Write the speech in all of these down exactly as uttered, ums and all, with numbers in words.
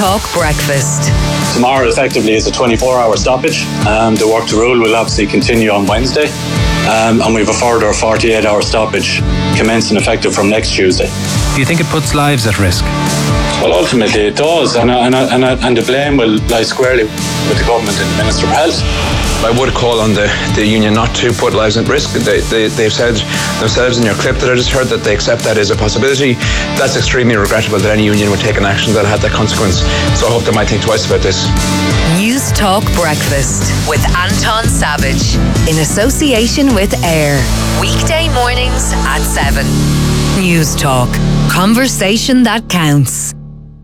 Talk Breakfast. Tomorrow effectively is a twenty-four hour stoppage. Um, the work to rule will obviously continue on Wednesday. Um, and we have a further forty-eight hour stoppage commencing effective from next Tuesday. Do you think it puts lives at risk? Well, ultimately it does, and, and, and, and the blame will lie squarely with the government and the Minister of Health. I would call on the, the union not to put lives at risk. They, they, they've said themselves in your clip that I just heard that they accept that as a possibility. That's extremely regrettable that any union would take an action that had that consequence. So I hope they might think twice about this. News Talk Breakfast with Anton Savage in association with AIR. Weekday mornings at seven. News Talk. Conversation that counts.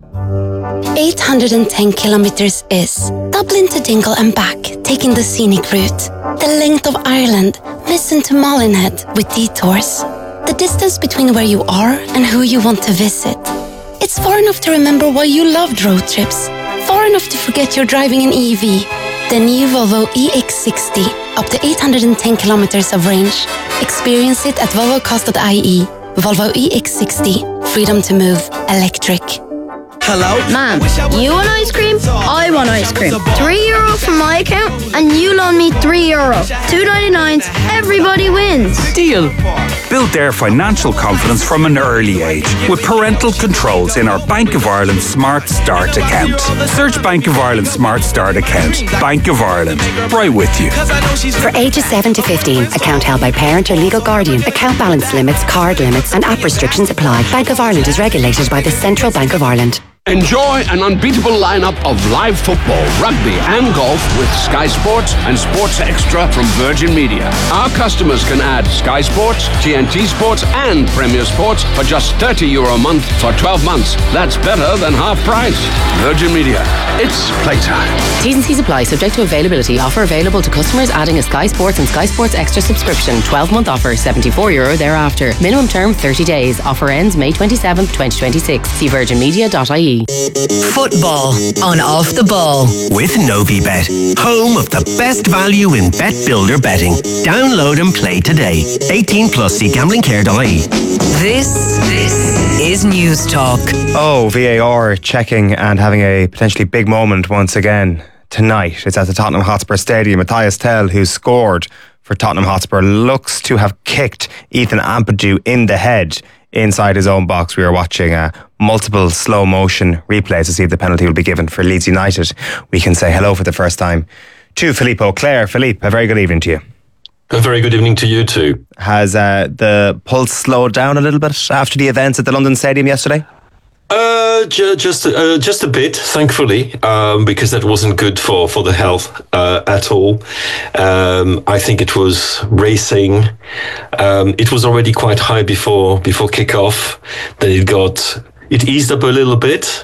eight hundred ten kilometres is Dublin to Dingle and back, taking the scenic route. The length of Ireland, Missen to Molinhead with detours. The distance between where you are and who you want to visit. It's far enough to remember why you loved road trips. Far enough to forget you're driving an E V. The new Volvo E X sixty, up to eight hundred ten kilometres of range. Experience it at volvo cars dot I E. Volvo E X sixty, freedom to move, electric. Hello? Ma'am, you want ice cream? I want ice cream. Three euro from my account and you loan me three euro. Two ninety-nines, everybody wins. Deal. Build their financial confidence from an early age with parental controls in our Bank of Ireland Smart Start account. Search Bank of Ireland Smart Start account. Bank of Ireland. Right with you. For ages seven to fifteen, account held by parent or legal guardian. Account balance limits, card limits and app restrictions apply. Bank of Ireland is regulated by the Central Bank of Ireland. Enjoy an unbeatable lineup of live football, rugby and golf with Sky Sports and Sports Extra from Virgin Media. Our customers can add Sky Sports, T N T Sports and Premier Sports for just thirty euro a month for twelve months. That's better than half price. Virgin Media. It's playtime. T's and C's apply, subject to availability. Offer available to customers adding a Sky Sports and Sky Sports Extra subscription. twelve month offer, seventy-four euro thereafter. Minimum term thirty days. Offer ends May twenty-seventh, twenty twenty-six. See virgin media dot I E. Football on Off the Ball with Novibet, home of the best value in bet builder betting. Download and play today. eighteen plus, see gambling care dot I E. This, this is News Talk. Oh, V A R checking and having a potentially big moment once again tonight. It's at the Tottenham Hotspur Stadium. Matthias Tell, who scored for Tottenham Hotspur, looks to have kicked Ethan Ampadu in the head inside his own box. We are watching uh, multiple slow motion replays to see if the penalty will be given for Leeds United. We can say hello for the first time to Philippe Auclair. Philippe, a very good evening to you. A very good evening to you too. Has uh, the pulse slowed down a little bit after the events at the London Stadium yesterday? Uh, ju- just uh, just a bit, thankfully, um, because that wasn't good for, for the health uh, at all. Um, I think it was racing. Um, it was already quite high before before kickoff. Then it got it eased up a little bit.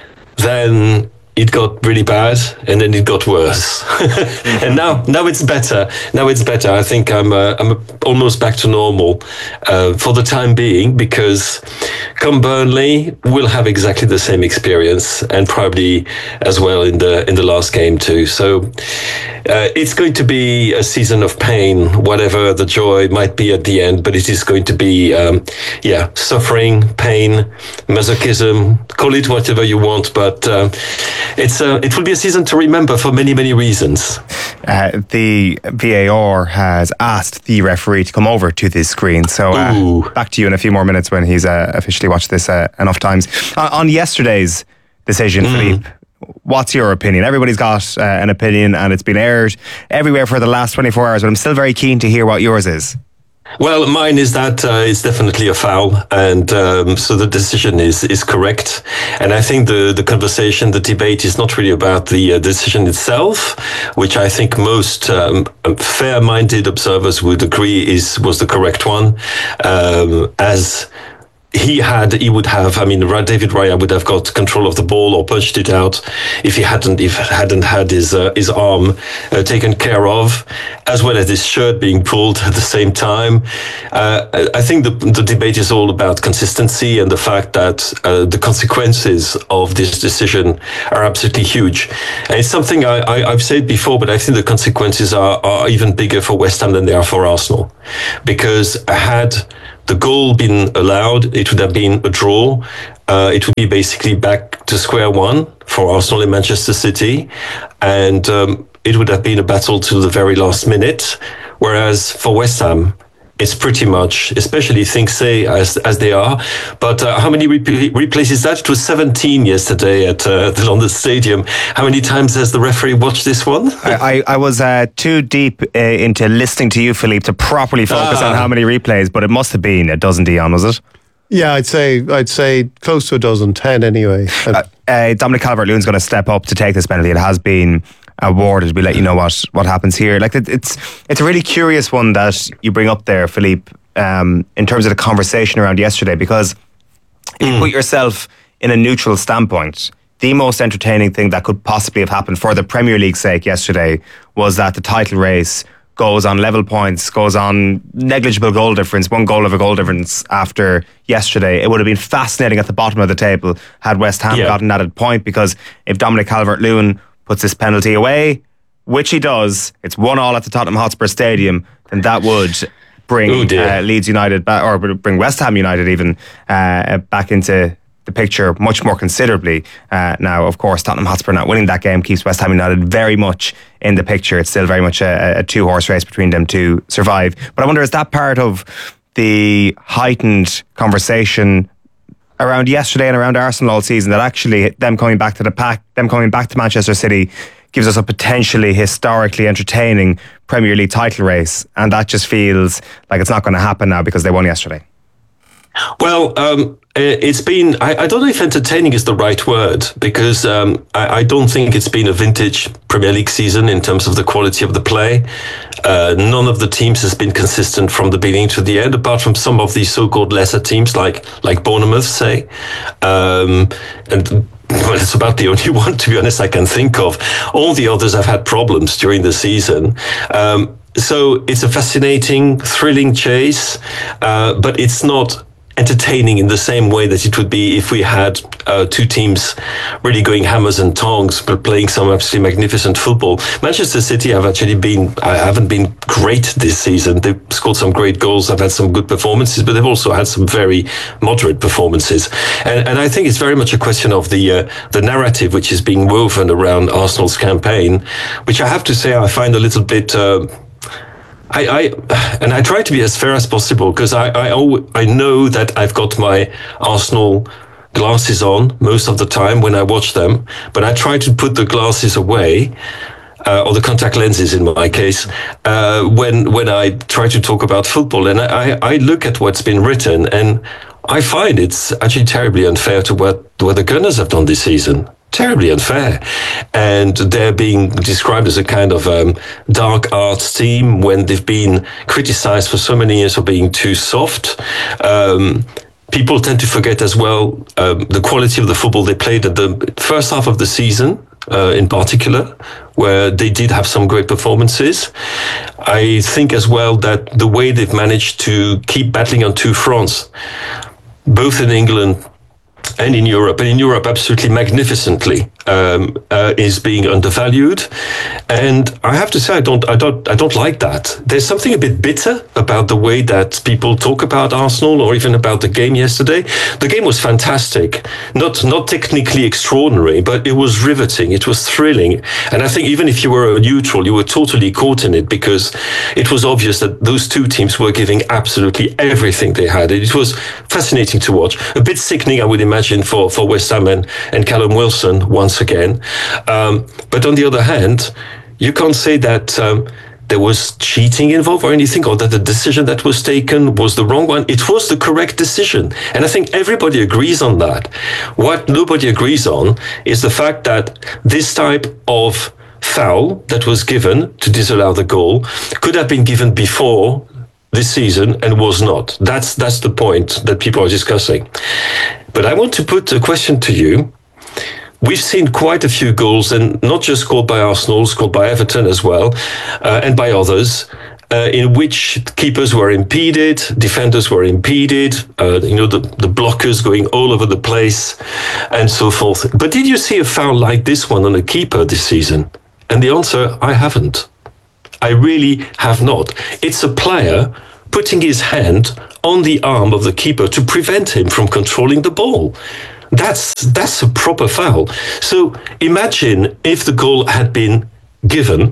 Then it got really bad, and then it got worse. And now, now it's better. Now it's better. I think I'm, uh, I'm almost back to normal uh, for the time being, because come Burnley, we'll have exactly the same experience, and probably as well in the in the last game too. So uh, it's going to be a season of pain, whatever the joy might be at the end. But it is going to be, um, yeah, suffering, pain, masochism. Call it whatever you want, but. Uh, It's uh, it will be a season to remember for many, many reasons. Uh, the V A R has asked the referee to come over to this screen. So uh, back to you in a few more minutes when he's uh, officially watched this uh, enough times. Uh, on yesterday's decision, mm. Philippe, what's your opinion? Everybody's got uh, an opinion, and it's been aired everywhere for the last twenty-four hours, but I'm still very keen to hear what yours is. Well, mine is that uh, it's definitely a foul, and um, so the decision is is correct. And I think the the conversation, the debate, is not really about the uh, decision itself, which I think most um, fair-minded observers would agree is was the correct one, um, as. He had, he would have, I mean, David Raya would have got control of the ball or punched it out if he hadn't, if hadn't had his uh, his arm uh, taken care of, as well as his shirt being pulled at the same time. Uh, I think the the debate is all about consistency and the fact that uh, the consequences of this decision are absolutely huge. And it's something I, I, I've said before, but I think the consequences are, are even bigger for West Ham than they are for Arsenal, because had the goal been allowed, it would have been a draw. Uh, it would be basically back to square one for Arsenal in Manchester City, and um, it would have been a battle to the very last minute. Whereas for West Ham, it's pretty much, especially things say as as they are. But uh, how many replay, replays is that? It was seventeen yesterday at uh, the London Stadium. How many times has the referee watched this one? I, I, I was uh, too deep uh, into listening to you, Philippe, to properly focus ah. on how many replays. But it must have been a dozen, Dion, was it? Yeah, I'd say I'd say close to a dozen, ten anyway. Uh, uh, Dominic Calvert-Lewin's going to step up to take this penalty. It has been awarded. We'll let you know what, what happens here. Like it, it's it's a really curious one that you bring up there, Philippe, um, in terms of the conversation around yesterday, because if you put yourself in a neutral standpoint, the most entertaining thing that could possibly have happened for the Premier League's sake yesterday was that the title race goes on level points, goes on negligible goal difference, one goal of a goal difference after yesterday. It would have been fascinating at the bottom of the table had West Ham yeah. gotten that at point, because if Dominic Calvert-Lewin puts this penalty away, which he does, it's one all at the Tottenham Hotspur Stadium, then that would bring Ooh, uh, Leeds United back, or bring West Ham United even uh, back into the picture much more considerably. Uh, now, of course, Tottenham Hotspur not winning that game keeps West Ham United very much in the picture. It's still very much a, a two-horse race between them to survive. But I wonder, is that part of the heightened conversation around yesterday and around Arsenal all season, that actually them coming back to the pack, them coming back to Manchester City gives us a potentially historically entertaining Premier League title race, and that just feels like it's not going to happen now because they won yesterday? Well, um, it's been, I, I don't know if entertaining is the right word, because um, I, I don't think it's been a vintage Premier League season in terms of the quality of the play. Uh, none of the teams has been consistent from the beginning to the end, apart from some of these so-called lesser teams like like Bournemouth, say. Um, and well, it's about the only one, to be honest, I can think of. All the others have had problems during the season. Um, so it's a fascinating, thrilling chase, uh, but it's not entertaining in the same way that it would be if we had uh, two teams really going hammers and tongs but playing some absolutely magnificent football. Manchester City have actually been, I haven't been great this season. They've scored some great goals, they've had some good performances, but they've also had some very moderate performances. And, and I think it's very much a question of the uh, the narrative which is being woven around Arsenal's campaign, which I have to say I find a little bit... Uh, I, I and I try to be as fair as possible, because I I, always, I know that I've got my Arsenal glasses on most of the time when I watch them, but I try to put the glasses away, uh, or the contact lenses in my case, uh, when when I try to talk about football. And I, I look at what's been written, and I find it's actually terribly unfair to what, what the Gunners have done this season. Terribly unfair. And they're being described as a kind of um, dark arts team when they've been criticized for so many years for being too soft. Um, people tend to forget as well um, the quality of the football they played at the first half of the season, uh, in particular, where they did have some great performances. I think as well that the way they've managed to keep battling on two fronts, both in England and in Europe, and in Europe absolutely magnificently, um, uh, is being undervalued. And I have to say, I don't, I don't, I don't like that. There's something a bit bitter about the way that people talk about Arsenal, or even about the game yesterday. The game was fantastic, not not technically extraordinary, but it was riveting. It was thrilling, and I think even if you were a neutral, you were totally caught in it, because it was obvious that those two teams were giving absolutely everything they had. It was fascinating to watch. A bit sickening, I would imagine, for, for West Ham and, and Callum Wilson once again. Um, but on the other hand, you can't say that um, there was cheating involved or anything, or that the decision that was taken was the wrong one. It was the correct decision. And I think everybody agrees on that. What nobody agrees on is the fact that this type of foul that was given to disallow the goal could have been given before this season and was not. That's that's the point that people are discussing. But I want to put a question to you. We've seen quite a few goals, and not just scored by Arsenal, scored by Everton as well, uh, and by others, uh, in which keepers were impeded, defenders were impeded, uh, you know, the, the blockers going all over the place, and so forth. But did you see a foul like this one on a keeper this season? And the answer, I haven't. I really have not. It's a player putting his hand on the arm of the keeper to prevent him from controlling the ball. That's that's a proper foul. So imagine if the goal had been given,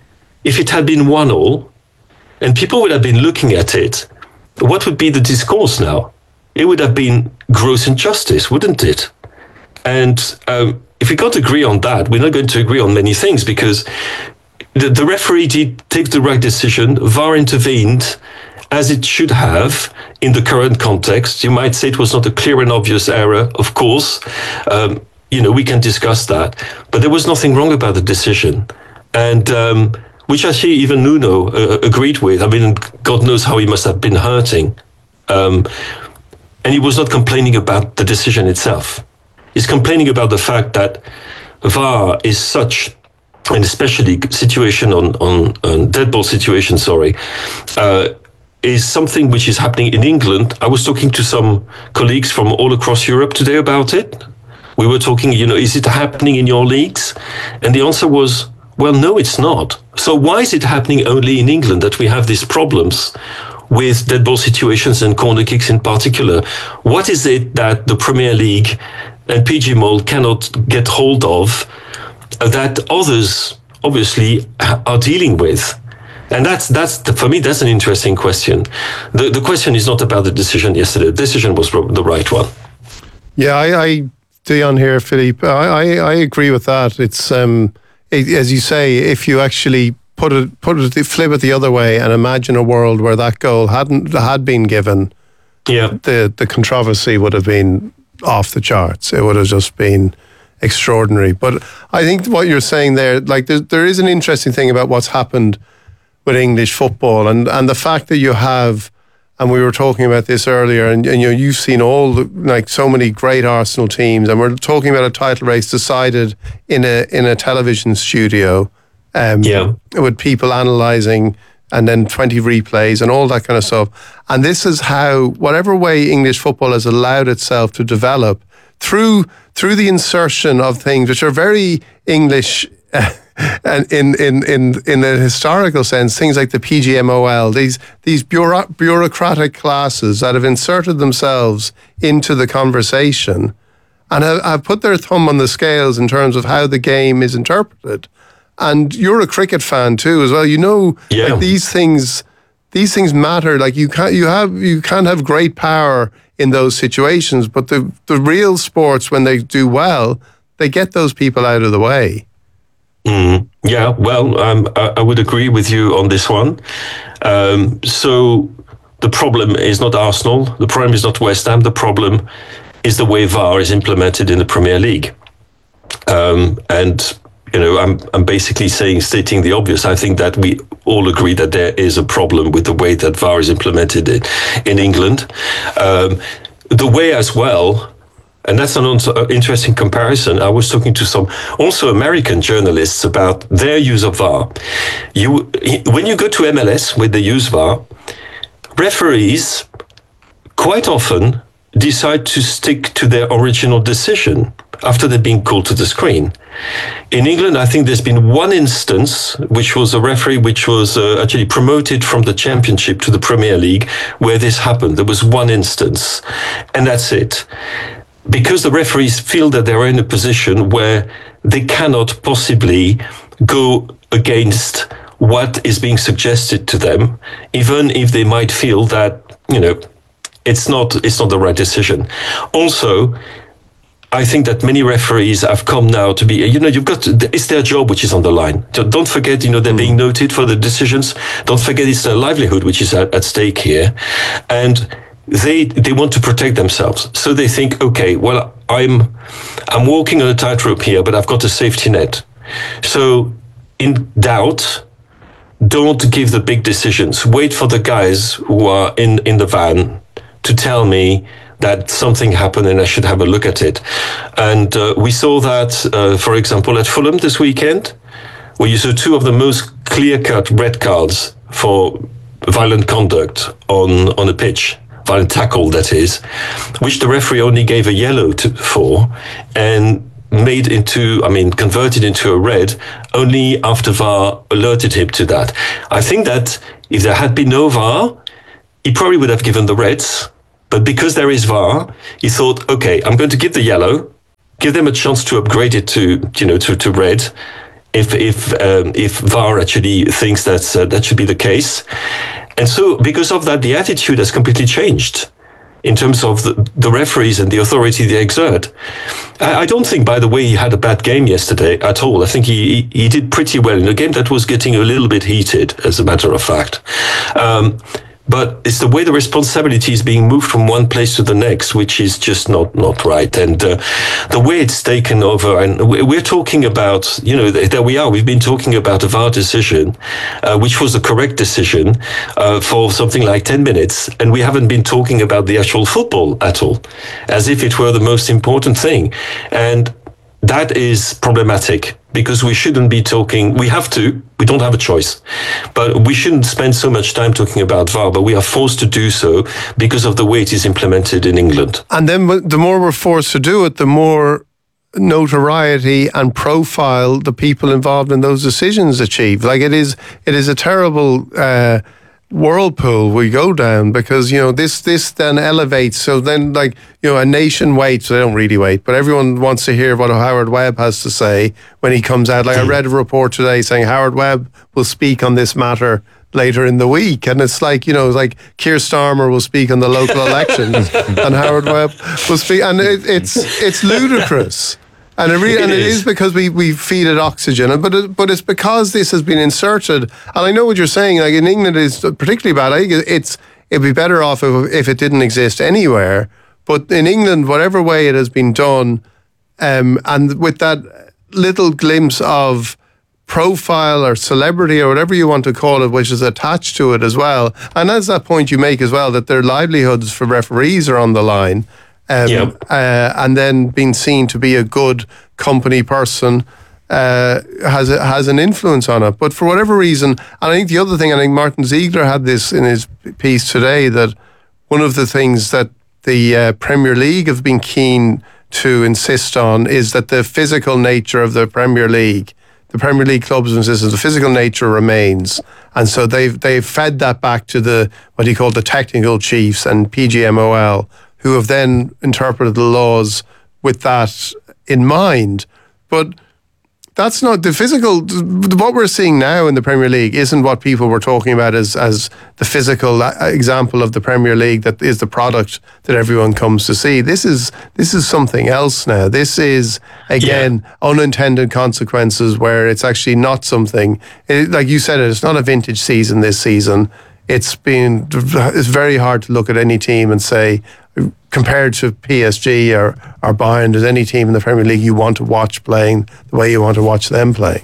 if it had been one all, and people would have been looking at it, what would be the discourse now? It would have been gross injustice, wouldn't it? And um, if we can't agree on that, we're not going to agree on many things, because the, the referee did take the right decision. V A R intervened as it should have in the current context. You might say it was not a clear and obvious error, of course. Um, you know, we can discuss that. But there was nothing wrong about the decision. And um, which actually even Nuno uh, agreed with. I mean, God knows how he must have been hurting. Um, and he was not complaining about the decision itself. He's complaining about the fact that V A R is such, and especially situation on, on, on dead ball situation, sorry, uh, is something which is happening in England. I was talking to some colleagues from all across Europe today about it. We were talking, you know, is it happening in your leagues? And the answer was, well, no, it's not. So why is it happening only in England that we have these problems with dead ball situations and corner kicks in particular? What is it that the Premier League and P G M O L cannot get hold of that others obviously are dealing with? And that's that's the, for me, that's an interesting question. The the question is not about the decision yesterday. The decision was the right one. Yeah, I, I Dion here, Philippe. I, I, I agree with that. It's um, it, as you say, if you actually put it put it flip it the other way and imagine a world where that goal hadn't had been given, yeah, the the controversy would have been off the charts. It would have just been extraordinary. But I think what you're saying there, like there, there is an interesting thing about what's happened with English football, and, and the fact that you have, and we were talking about this earlier, and, and you know, you've seen all the, like so many great Arsenal teams, and we're talking about a title race decided in a in a television studio, um, yeah, with people analysing and then twenty replays and all that kind of stuff. And this is how, whatever way English football has allowed itself to develop through through the insertion of things which are very English. Uh, And in, in, in, in a historical sense, things like the P G M O L, these these bureau- bureaucratic classes that have inserted themselves into the conversation and have, have put their thumb on the scales in terms of how the game is interpreted. And you're a cricket fan too, as well. You know, yeah. like these things, these things matter. Like you can't, you have, you can't have great power in those situations, but the the real sports, when they do well, they get those people out of the way. Mm, yeah, well, um, I, I would agree with you on this one. Um, so the problem is not Arsenal. The problem is not West Ham. The problem is the way V A R is implemented in the Premier League. Um, and, you know, I'm I'm basically saying, stating the obvious. I think that we all agree that there is a problem with the way that V A R is implemented in, in England. Um, the way as well. And that's an interesting comparison. I was talking to some also American journalists about their use of V A R. You, when you go to M L S with the use V A R, referees quite often decide to stick to their original decision after they're being called to the screen. In England, I think there's been one instance, which was a referee which was uh, actually promoted from the Championship to the Premier League, where this happened. There was one instance, and that's it. Because the referees feel that they're in a position where they cannot possibly go against what is being suggested to them, even if they might feel that, you know, it's not it's not the right decision. Also, I think that many referees have come now to be, you know, you've got to, it's their job which is on the line. Don't forget, you know, they're being noted for the decisions. Don't forget it's their livelihood which is at, at stake here. And They they want to protect themselves, so they think, okay, well, I'm I'm walking on a tightrope here, but I've got a safety net. So, in doubt, don't give the big decisions. Wait for the guys who are in, in the van to tell me that something happened and I should have a look at it. And uh, we saw that, uh, for example, at Fulham this weekend, where you saw two of the most clear-cut red cards for violent conduct on on a pitch. Violent tackle, that is, which the referee only gave a yellow to, for, and made into, I mean, converted into a red only after V A R alerted him to that. I think that if there had been no V A R, he probably would have given the reds, But because there is V A R, he thought, okay, I'm going to give the yellow, give them a chance to upgrade it to, you know, to, to red, if if um, if V A R actually thinks that's uh, that should be the case. And so, because of that, the attitude has completely changed in terms of the, the referees and the authority they exert. I, I don't think, by the way, he had a bad game yesterday at all. I think he, he, he did pretty well in a game that was getting a little bit heated, as a matter of fact. Um, But it's the way the responsibility is being moved from one place to the next, which is just not, not right. And uh, the way it's taken over, and we're talking about, you know, there we are. We've been talking about a V A R decision, uh, which was the correct decision uh, for something like ten minutes. And we haven't been talking about the actual football at all, as if it were the most important thing. And that is problematic, because we shouldn't be talking, we have to, we don't have a choice, but we shouldn't spend so much time talking about V A R, but we are forced to do so because of the way it is implemented in England. And then the more we're forced to do it, the more notoriety and profile the people involved in those decisions achieve. Like it is, it is a terrible uh, whirlpool we go down, because, you know, this this then elevates. So then, like, you know, a nation waits. They don't really wait, but everyone wants to hear what Howard Webb has to say when he comes out. Like, I read a report today saying Howard Webb will speak on this matter later in the week, and it's like, you know, like Keir Starmer will speak on the local elections and Howard Webb will speak, and it, it's it's ludicrous. And it, really, and it is because we, we feed it oxygen, but it, but it's because this has been inserted. And I know what you're saying. Like in England, it's particularly bad. I think it's it'd be better off if, if it didn't exist anywhere. But in England, whatever way it has been done, um, and with that little glimpse of profile or celebrity or whatever you want to call it, which is attached to it as well. And that's that point you make as well, that their livelihoods for referees are on the line. Um, yep. uh, and then being seen to be a good company person uh, has a, has an influence on it. But for whatever reason, and I think the other thing, I think Martin Ziegler had this in his piece today, that one of the things that the uh, Premier League have been keen to insist on is that the physical nature of the Premier League, the Premier League clubs insist the physical nature remains. And so they've, they've fed that back to the, what he called the technical chiefs and P G M O L, who have then interpreted the laws with that in mind. But that's not the physical. What we're seeing now in the Premier League isn't what people were talking about as, as the physical example of the Premier League that is the product that everyone comes to see. This is this is something else now. This is, again, yeah. unintended consequences where it's actually not something, it, like you said, it's not a vintage season this season. It's been, it's very hard to look at any team and say, compared to P S G or, or Bayern, there's any team in the Premier League you want to watch playing the way you want to watch them playing.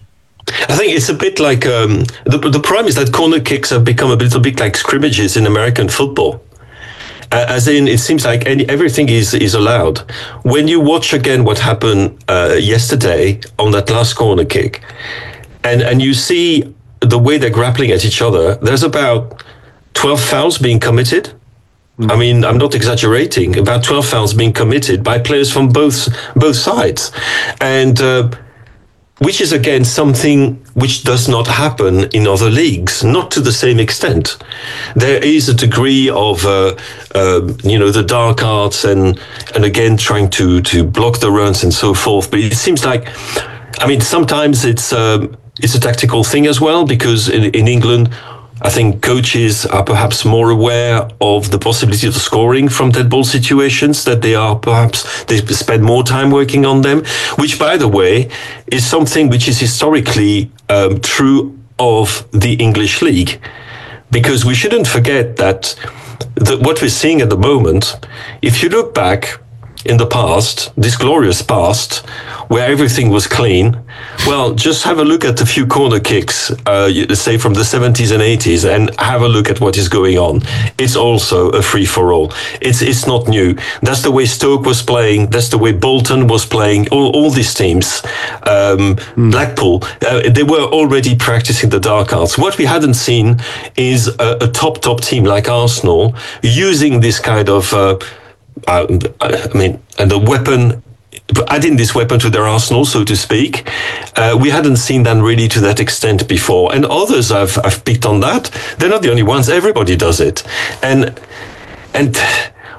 I think it's a bit like, um, the, the problem is that corner kicks have become a little bit like scrimmages in American football. Uh, as in, it seems like any, everything is, is allowed. When you watch again what happened uh, yesterday on that last corner kick, and, and you see the way they're grappling at each other, there's about twelve fouls being committed. I mean, I'm not exaggerating. About twelve fouls being committed by players from both both sides, and uh, which is again something which does not happen in other leagues, not to the same extent. There is a degree of, uh, uh, you know, the dark arts and and again trying to to block the runs and so forth. But it seems like, I mean, sometimes it's um, it's a tactical thing as well, because in, in England, I think coaches are perhaps more aware of the possibility of scoring from dead ball situations, that they are perhaps, they spend more time working on them, which, by the way, is something which is historically um, true of the English league. Because we shouldn't forget that the, what we're seeing at the moment, if you look back in the past, this glorious past, where everything was clean, well, just have a look at a few corner kicks, uh, say from the seventies and eighties, and have a look at what is going on. It's also a free-for-all. It's it's not new. That's the way Stoke was playing. That's the way Bolton was playing. All, all these teams, um, mm. Blackpool, uh, they were already practicing the dark arts. What we hadn't seen is a, a top, top team like Arsenal using this kind of, uh, uh, I mean, and the weapon, adding this weapon to their arsenal, so to speak. Uh, we hadn't seen that really to that extent before. And others have, have picked on that. They're not the only ones. Everybody does it. And and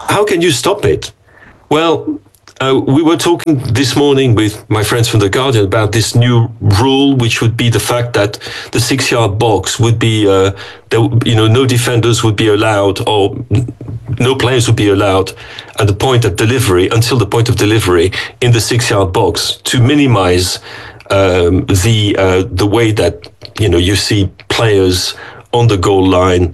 how can you stop it? Well, uh, we were talking this morning with my friends from The Guardian about this new rule, which would be the fact that the six-yard box would be, uh, there, you know, no defenders would be allowed, or no players would be allowed at the point of delivery, until the point of delivery in the six-yard box, to minimize um, the uh, the way that, you know, you see players on the goal line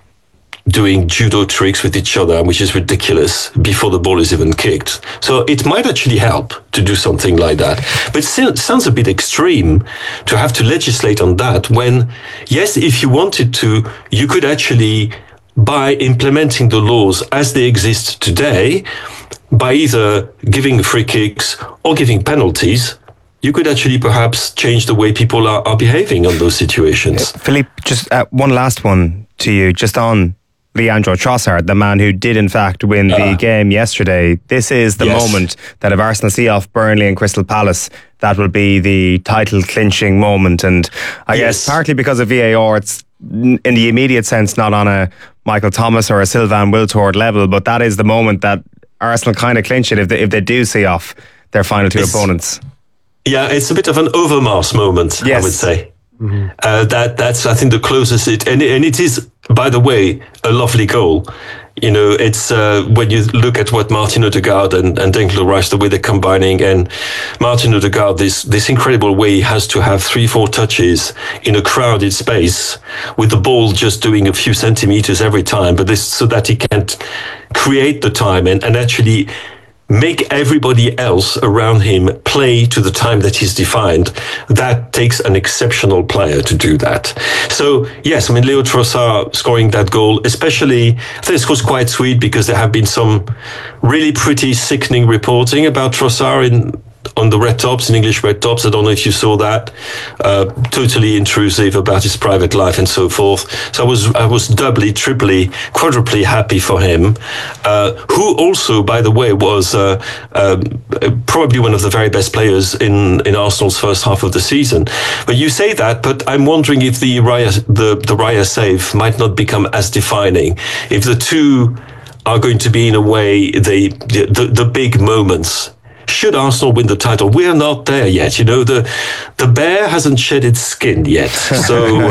doing judo tricks with each other, which is ridiculous, before the ball is even kicked. So it might actually help to do something like that. But still, it sounds a bit extreme to have to legislate on that when, yes, if you wanted to, you could actually, by implementing the laws as they exist today, by either giving free kicks or giving penalties, you could actually perhaps change the way people are, are behaving on those situations. Philippe, just uh, one last one to you, just on Leandro Trossard, the man who did in fact win the uh, game yesterday. This is the yes. moment that if Arsenal see off Burnley and Crystal Palace, that will be the title clinching moment. And I yes. guess partly because of V A R, it's in the immediate sense not on a Michael Thomas or a Sylvain Wiltord level, but that is the moment that Arsenal kind of clinch it if they, if they do see off their final two it's, opponents. Yeah, it's a bit of an Overmars moment, yes. I would say. Mm-hmm. Uh, that that's I think the closest it and and it is, by the way, a lovely goal. You know, it's uh, when you look at what Martin Odegaard and, and Declan Rice, the way they're combining, and Martin Odegaard, this this incredible way he has to have three, four touches in a crowded space with the ball just doing a few centimeters every time, but this so that he can create the time and, and actually make everybody else around him play to the time that he's defined. That takes an exceptional player to do that. So, yes, I mean, Leo Trossard scoring that goal, especially, I think this was quite sweet because there have been some really pretty sickening reporting about Trossard in on the Red Tops, in English Red Tops. I don't know if you saw that. Uh, totally intrusive about his private life and so forth. So I was I was doubly, triply, quadruply happy for him. Uh, who also, by the way, was uh, uh, probably one of the very best players in, in Arsenal's first half of the season. But you say that, but I'm wondering if the Raya, the, the Raya save might not become as defining. If the two are going to be, in a way, the the, the big moments. Should Arsenal win the title? We're not there yet. You know, the the bear hasn't shed its skin yet. So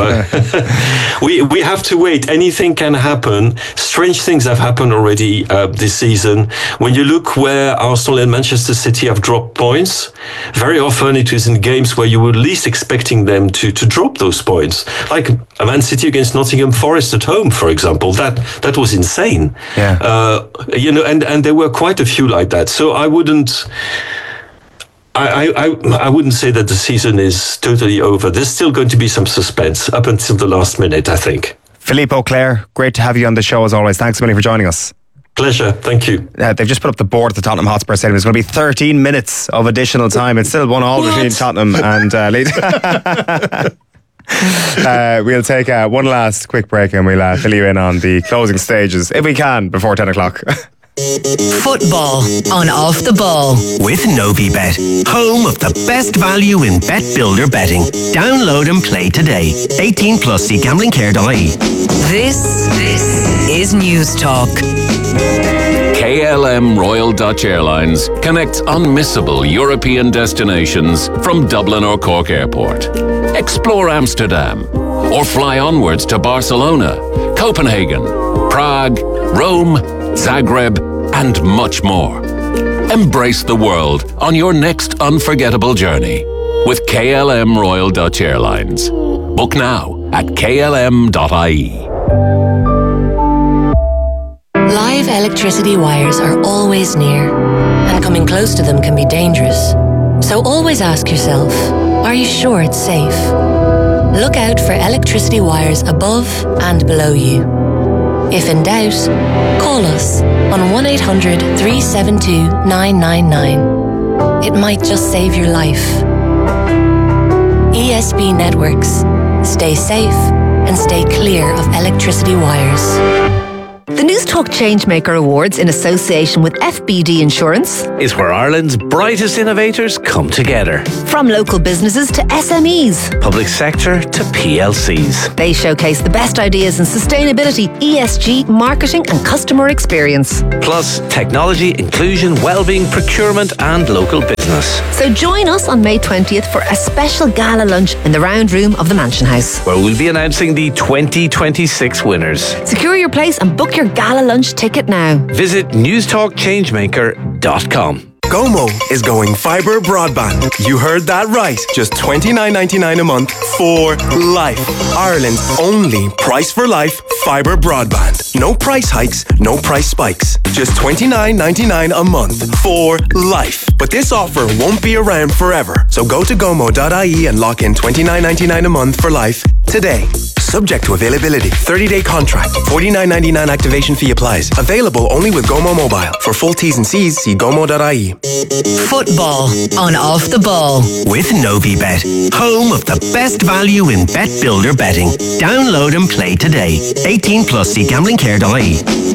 uh, we we have to wait. Anything can happen. Strange things have happened already uh, this season. When you look where Arsenal and Manchester City have dropped points, very often it is in games where you were least expecting them to, to drop those points. Like Man City against Nottingham Forest at home, for example. That that was insane. Yeah. Uh, you know, and, and there were quite a few like that. So I wouldn't... I, I, I wouldn't say that the season is totally over. There's still going to be some suspense up until the last minute, I think. Philippe Auclair, great to have you on the show as always. Thanks so many for joining us. Pleasure, thank you. Uh, they've just put up the board at the Tottenham Hotspur Stadium. It's going to be thirteen minutes of additional time. It's still one all between Tottenham and uh, Leeds. uh, we'll take uh, one last quick break and we'll uh, fill you in on the closing stages, if we can, before ten o'clock. Football on Off the Ball with NoviBet, home of the best value in bet builder betting. Download and play today. eighteen plus, see gambling care dot I E. This, this is News Talk. K L M Royal Dutch Airlines connects unmissable European destinations from Dublin or Cork Airport. Explore Amsterdam or fly onwards to Barcelona, Copenhagen, Prague, Rome, Zagreb, and much more. Embrace the world on your next unforgettable journey with K L M Royal Dutch Airlines. Book now at K L M dot I E. Live electricity wires are always near, and coming close to them can be dangerous. So always ask yourself, are you sure it's safe? Look out for electricity wires above and below you. If in doubt, call us on one eight hundred, three seven two, nine nine nine. It might just save your life. E S B Networks. Stay safe and stay clear of electricity wires. The Newstalk Changemaker Awards, in association with F B D Insurance, is where Ireland's brightest innovators come together. From local businesses to S M Es, public sector to P L Cs. They showcase the best ideas in sustainability, E S G, marketing and customer experience. Plus technology, inclusion, wellbeing, procurement and local business. So join us on May twentieth for a special gala lunch in the round room of the Mansion House, where we'll be announcing the twenty twenty-six winners. Secure your place and book your gala lunch ticket now. Visit newstalk changemaker dot com. Gomo is going fibre broadband. You heard that right. Just twenty-nine ninety-nine a month for life. Ireland's only price for life fibre broadband. No price hikes, no price spikes. Just twenty-nine ninety-nine a month for life. But this offer won't be around forever. So go to gomo dot I E and lock in twenty-nine ninety-nine a month for life today. Subject to availability. thirty-day contract. forty-nine ninety-nine activation fee applies. Available only with Gomo Mobile. For full T's and C's, see gomo dot I E. Football on Off the Ball with Novibet, home of the best value in bet builder betting. Download and play today. eighteen plus, see gambling care dot I E.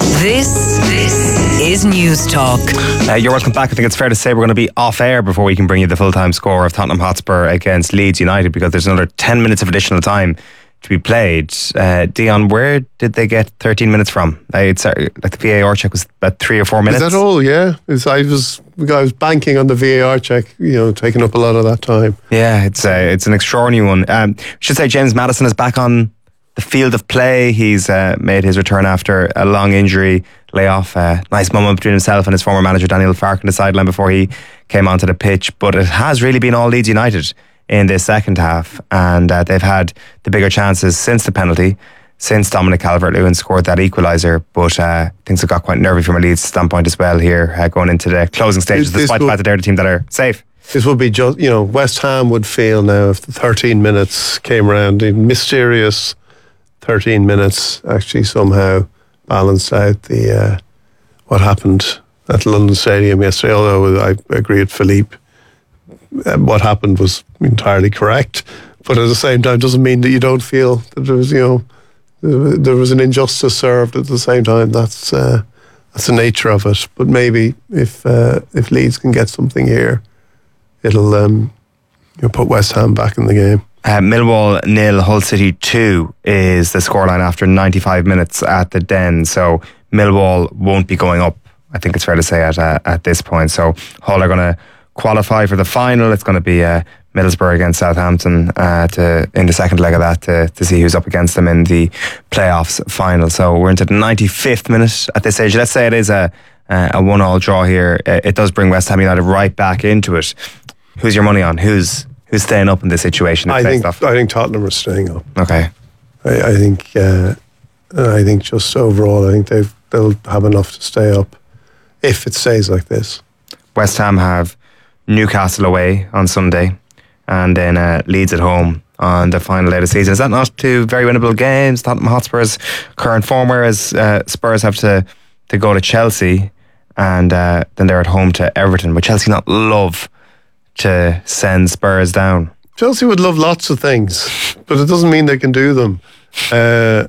This, this is News Talk. Uh, you're welcome back. I think it's fair to say we're going to be off air before we can bring you the full-time score of Tottenham Hotspur against Leeds United, because there's another ten minutes of additional time to be played. Uh, Dion, where did they get thirteen minutes from? Uh, it's, uh, like the V A R check was about three or four minutes. Is that all? Yeah. It's, I was I was banking on the V A R check, you know, taking up a lot of that time. Yeah, it's uh, it's an extraordinary one. Um, I should say James Maddison is back on the field of play. He's uh, made his return after a long injury layoff. Uh, nice moment between himself and his former manager Daniel Farke on the sideline before he came onto the pitch. But it has really been all Leeds United in this second half, and uh, they've had the bigger chances since the penalty, since Dominic Calvert-Lewin scored that equaliser. But uh, things have got quite nervy from a Leeds standpoint as well here, uh, going into the closing stages, this, despite this the fact that they're the team that are safe. This would be just, you know, West Ham would feel now if the thirteen minutes came around, the mysterious thirteen minutes actually somehow balanced out the uh, what happened at London Stadium yesterday. Although I agree with Philippe, uh, what happened was entirely correct, but at the same time doesn't mean that you don't feel that there was, you know, there was an injustice served at the same time. That's uh, that's the nature of it. But maybe if uh, if Leeds can get something here, it'll um, you know, put West Ham back in the game. Uh, Millwall nil, Hull City two is the scoreline after ninety-five minutes at the Den. So Millwall won't be going up, I think it's fair to say, at uh, at this point. So Hull are going to qualify for the final. It's going to be uh, Middlesbrough against Southampton uh, to, in the second leg of that to, to see who's up against them in the playoffs final. So we're into the ninety-fifth minute at this stage. Let's say it is a a one-all draw here. It does bring West Ham United right back into it. Who's your money on? Who's who's staying up in this situation? I think off? I think Tottenham are staying up. Okay. I, I think uh, I think just overall, I think they've they'll have enough to stay up if it stays like this. West Ham have Newcastle away on Sunday, and then uh, Leeds at home on the final day of the season. Is that not two very winnable games? Tottenham Hotspur's current form, whereas uh, Spurs have to, to go to Chelsea, and uh, then they're at home to Everton. Would Chelsea not love to send Spurs down? Chelsea would love lots of things, but it doesn't mean they can do them. Uh,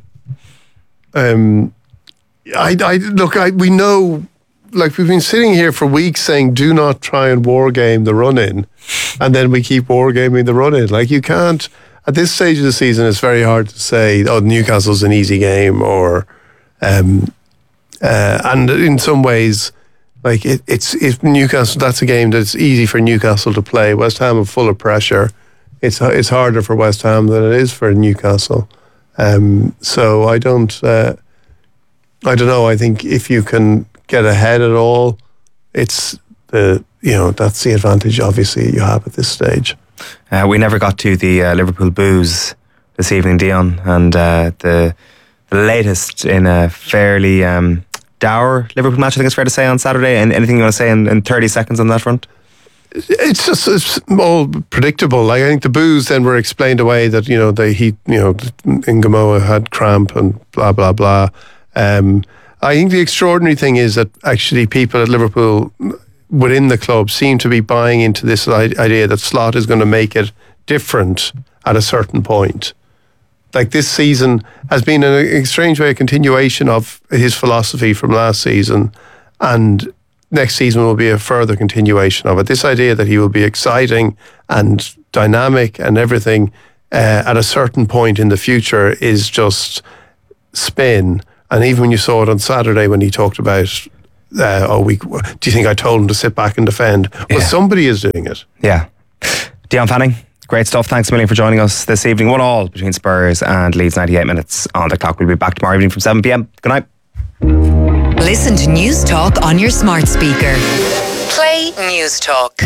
um, I, I look. I we know. Like, we've been sitting here for weeks saying, do not try and war game the run-in. And then we keep war gaming the run-in. Like, you can't, at this stage of the season, it's very hard to say, oh, Newcastle's an easy game, or, um, uh, and in some ways, like, it, it's, it's Newcastle, that's a game that's easy for Newcastle to play. West Ham are full of pressure. It's, it's harder for West Ham than it is for Newcastle. Um, so I don't, uh, I don't know, I think if you can get ahead at all, it's the, you know, that's the advantage obviously you have at this stage. Uh, we never got to the uh, Liverpool booze this evening, Dion, and uh, the, the latest in a fairly um, dour Liverpool match, I think it's fair to say, on Saturday. And anything you want to say in, in thirty seconds on that front? It's just it's all predictable. Like, I think the boos then were explained away that, you know, they he you know Ngamoa had cramp and blah blah blah. Um, I think the extraordinary thing is that actually people at Liverpool within the club seem to be buying into this idea that Slot is going to make it different at a certain point. like this season has been in a, a strange way a continuation of his philosophy from last season, and next season will be a further continuation of it. This idea that he will be exciting and dynamic and everything uh, at a certain point in the future is just spin. And even when you saw it on Saturday when he talked about, uh, oh, we, do you think I told him to sit back and defend? Well, yeah. Somebody is doing it. Yeah. Dion Fanning, great stuff. Thanks a million for joining us this evening. One all between Spurs and Leeds. ninety-eight minutes on the clock. We'll be back tomorrow evening from seven p.m. Good night. Listen to News Talk on your smart speaker. Play News Talk.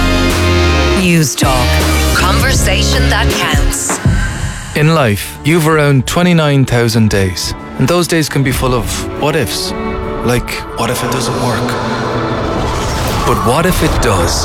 News Talk. Conversation that counts. In life, you've around twenty-nine thousand days. And those days can be full of what ifs. Like, what if it doesn't work? But what if it does?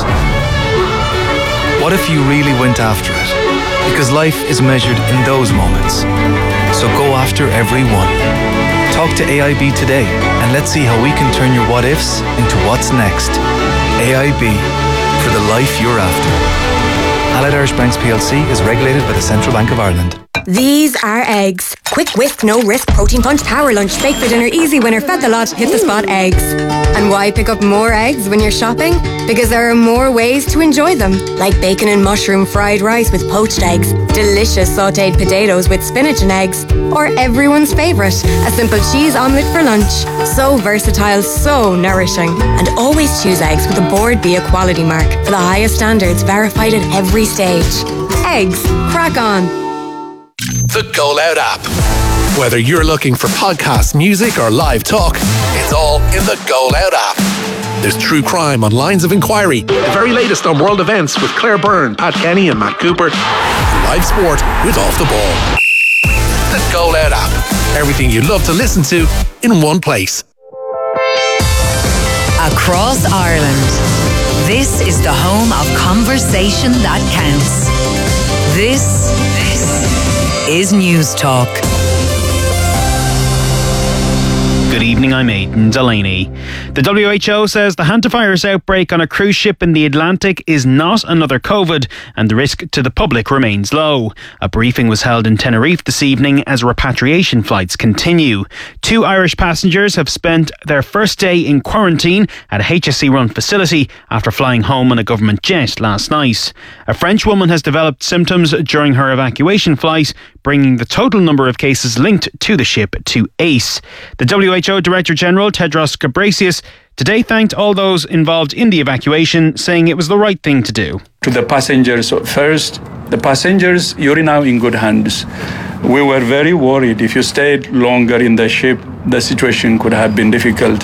What if you really went after it? Because life is measured in those moments. So go after every one. Talk to A I B today and let's see how we can turn your what ifs into what's next. A I B, for the life you're after. Allied Irish Banks P L C is regulated by the Central Bank of Ireland. These are eggs. Quick whisk, no risk, protein punch, power lunch, bake for dinner, easy winner, fed the lot, hit the spot eggs. And why pick up more eggs when you're shopping? Because there are more ways to enjoy them. Like bacon and mushroom fried rice with poached eggs, delicious sautéed potatoes with spinach and eggs, or everyone's favourite, a simple cheese omelette for lunch. So versatile, so nourishing. And always choose eggs with a Board B Equality mark for the highest standards, verified at every stage. Eggs, crack on. The Go Loud app. Whether you're looking for podcasts, music or live talk, it's all in the Go Loud app. There's true crime on Lines of Inquiry, the very latest on world events with Claire Byrne, Pat Kenny and Matt Cooper, and live sport with Off the Ball. The Go Loud app. Everything you love to listen to in one place. Across Ireland, this is the home of conversation that counts. This, this is News Talk. Good evening, I'm Aidan Delaney. The W H O says the hantavirus outbreak on a cruise ship in the Atlantic is not another COVID and the risk to the public remains low. A briefing was held in Tenerife this evening as repatriation flights continue. Two Irish passengers have spent their first day in quarantine at a H S C-run facility after flying home on a government jet last night. A French woman has developed symptoms during her evacuation flight, bringing the total number of cases linked to the ship to eight. The W H O Director General Tedros Ghebreyesus today thanked all those involved in the evacuation, saying it was the right thing to do. To the passengers first, the passengers, you're now in good hands. We were very worried if you stayed longer in the ship, the situation could have been difficult.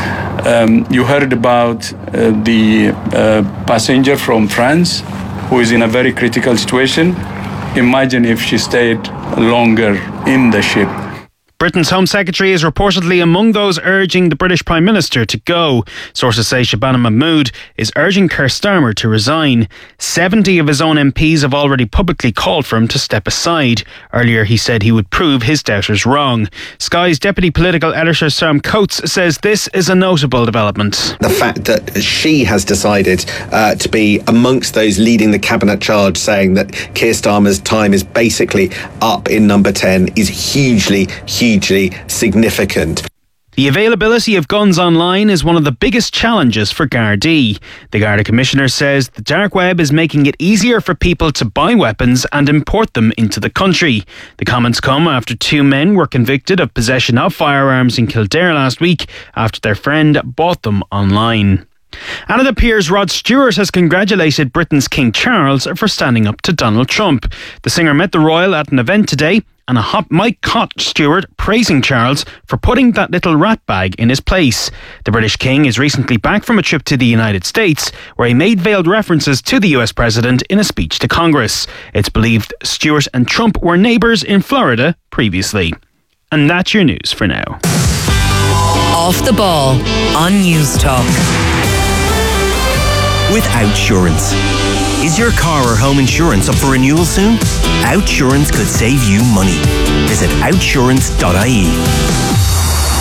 Um, you heard about uh, the uh, passenger from France who is in a very critical situation. Imagine if she stayed longer in the ship. Britain's Home Secretary is reportedly among those urging the British Prime Minister to go. Sources say Shabana Mahmood is urging Keir Starmer to resign. seventy of his own M Ps have already publicly called for him to step aside. Earlier he said he would prove his doubters wrong. Sky's Deputy Political Editor Sam Coates says this is a notable development. The fact that she has decided uh, to be amongst those leading the cabinet charge, saying that Keir Starmer's time is basically up in number ten, is hugely, hugely hugely significant. The availability of guns online is one of the biggest challenges for Gardaí. The Garda Commissioner says the dark web is making it easier for people to buy weapons and import them into the country. The comments come after two men were convicted of possession of firearms in Kildare last week after their friend bought them online. And it appears Rod Stewart has congratulated Britain's King Charles for standing up to Donald Trump. The singer met the royal at an event today, and a hot mic caught Stewart praising Charles for putting that little rat bag in his place. The British King is recently back from a trip to the United States, where he made veiled references to the U S president in a speech to Congress. It's believed Stewart and Trump were neighbours in Florida previously. And that's your news for now. Off the Ball on News Talk. With Outsurance. Is your car or home insurance up for renewal soon? Outsurance could save you money. Visit outsurance dot I E.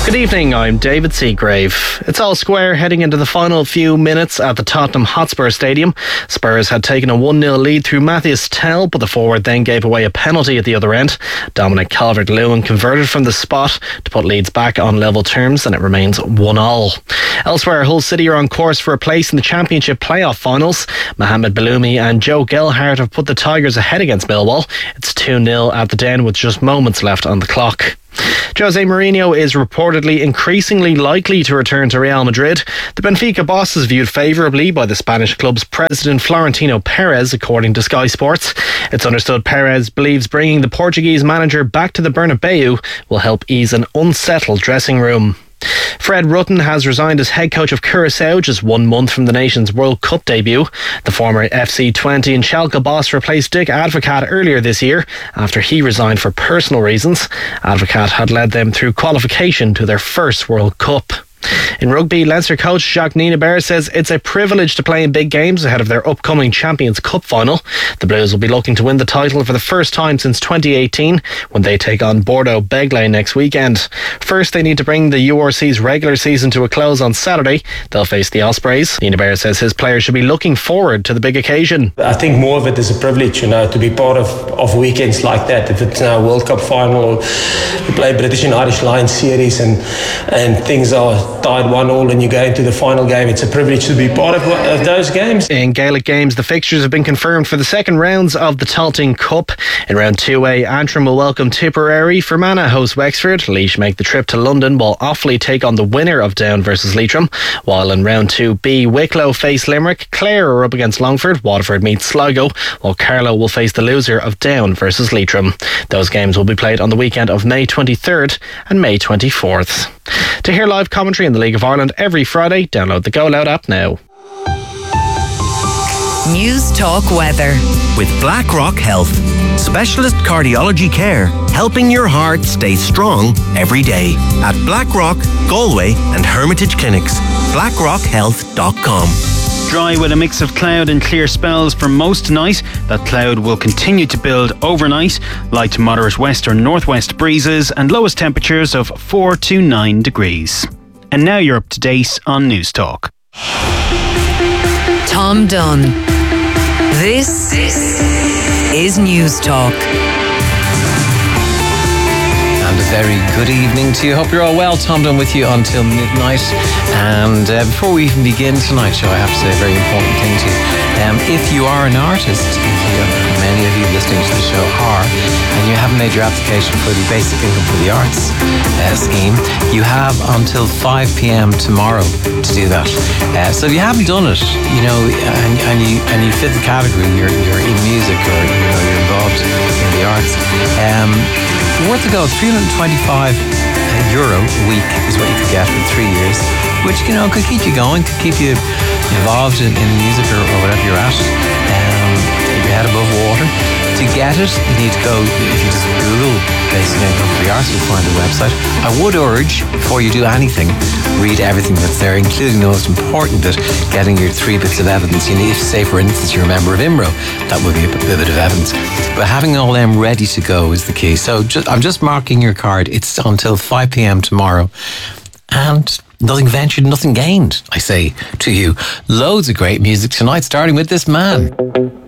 Good evening, I'm David Seagrave. It's all square heading into the final few minutes at the Tottenham Hotspur Stadium. Spurs had taken a one nil lead through Matthias Tell, but the forward then gave away a penalty at the other end. Dominic Calvert-Lewin converted from the spot to put Leeds back on level terms, and it remains one all. Elsewhere, Hull City are on course for a place in the Championship playoff finals. Mohamed Baloumi and Joe Gelhardt have put the Tigers ahead against Millwall. It's two nil at the Den with just moments left on the clock. Jose Mourinho is reportedly increasingly likely to return to Real Madrid. The Benfica boss is viewed favourably by the Spanish club's president Florentino Perez, according to Sky Sports. It's understood Perez believes bringing the Portuguese manager back to the Bernabeu will help ease an unsettled dressing room. Fred Rutten has resigned as head coach of Curaçao just one month from the nation's World Cup debut. The former F C twenty and Schalke boss replaced Dick Advocaat earlier this year after he resigned for personal reasons. Advocaat had led them through qualification to their first World Cup. In rugby, Leinster coach Jacques Nienaber says it's a privilege to play in big games ahead of their upcoming Champions Cup final. The Blues will be looking to win the title for the first time since twenty eighteen when they take on Bordeaux Begley next weekend. First, they need to bring the U R C's regular season to a close on Saturday. They'll face the Ospreys. Nienaber says his players should be looking forward to the big occasion. I think more of it is a privilege, you know, to be part of, of weekends like that. If it's now a World Cup final or you play British and Irish Lions series and, and things are tied one all and you go into the final game, it's a privilege to be part of, of those games. In Gaelic games, the fixtures have been confirmed for the second rounds of the Talting Cup. In round two A, Antrim will welcome Tipperary, Fermanagh host Wexford, Laois make the trip to London while Offaly take on the winner of Down versus Leitrim, while in round two B, Wicklow face Limerick, Clare are up against Longford, Waterford meets Sligo, while Carlow will face the loser of Down versus Leitrim. Those games will be played on the weekend of May twenty-third and May twenty-fourth. To hear live commentary in the League of Ireland every Friday, download the Go Loud app now. News Talk Weather. With BlackRock Health. Specialist cardiology care, helping your heart stay strong every day. At BlackRock, Galway and Hermitage Clinics. blackrock health dot com. Dry with a mix of cloud and clear spells for most tonight. That cloud will continue to build overnight. Light to moderate west or northwest breezes and lowest temperatures of four to nine degrees. And now you're up to date on News Talk. Tom Dunn. This is News Talk. And a very good evening to you. Hope you're all well. Tom Dunn with you until midnight. And uh, before we even begin tonight's show, I have to say a very important thing to you. Um, if you are an artist, you, many of you listening to the show are, and you haven't made your application for the Basic Income for the Arts uh, scheme, you have until five p.m. tomorrow to do that. Uh, so if you haven't done it, you know, and, and you and you fit the category, you're, you're in music or you know, you're involved in the arts, um, worth a go. three hundred twenty-five euro a week is what you could get for three years, which, you know, could keep you going, could keep you involved in, in music or, or whatever you're at, um, keep your head above water. To get it, you need to go, if you just Google Basic Income for the Arts, you'll find the website. I would urge, before you do anything, read everything that's there, including the most important bit, getting your three bits of evidence. You need to say, for instance, you're a member of I M R O. That would be a bit of evidence. But having all them ready to go is the key. So just, I'm just marking your card. It's until five p.m. tomorrow. And nothing ventured, nothing gained, I say to you. Loads of great music tonight, starting with this man.